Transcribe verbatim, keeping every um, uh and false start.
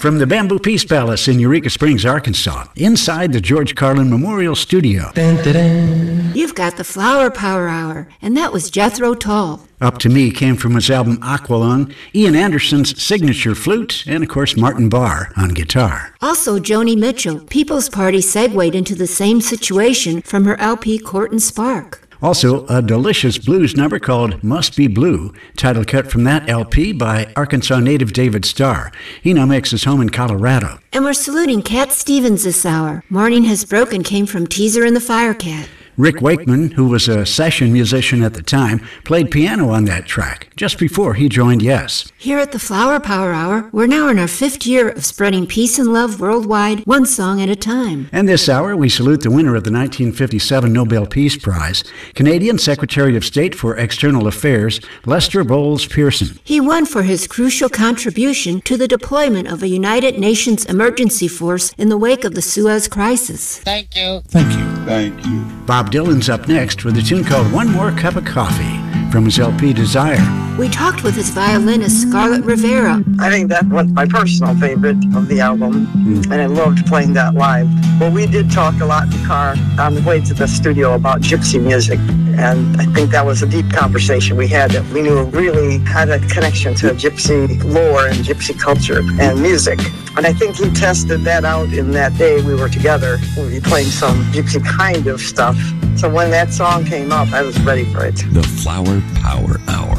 From the Bamboo Peace Palace in Eureka Springs, Arkansas, inside the George Carlin Memorial Studio. Dun, dun, dun. You've got the Flower Power Hour, and that was Jethro Tull. Up to Me came from his album Aqualung, Ian Anderson's signature flute, and of course Martin Barr on guitar. Also Joni Mitchell, People's Party segued into the same situation from her L P Court and Spark. Also, a delicious blues number called Must Be Blue, title cut from that L P by Arkansas native David Starr. He now makes his home in Colorado. And we're saluting Cat Stevens this hour. Morning Has Broken came from Teaser and the Firecat. Rick Wakeman, who was a session musician at the time, played piano on that track just before he joined Yes. Here at the Flower Power Hour, we're now in our fifth year of spreading peace and love worldwide, one song at a time. And this hour, we salute the winner of the nineteen fifty-seven Nobel Peace Prize, Canadian Secretary of State for External Affairs, Lester Bowles Pearson. He won for his crucial contribution to the deployment of a United Nations emergency force in the wake of the Suez Crisis. Thank you. Thank you. Thank you. Bob Dylan's up next with a tune called One More Cup of Coffee from his L P Desire. We talked with his violinist Scarlett Rivera. I think that was my personal favorite of the album, mm. and I loved playing that live. But we did talk a lot in the car on the way to the studio about gypsy music, and I think that was a deep conversation we had that we knew really had a connection to gypsy lore and gypsy culture and music. And I think he tested that out in that day we were together. We were playing some gypsy kind of stuff. So when that song came up, I was ready for it. The Flower Power Hour.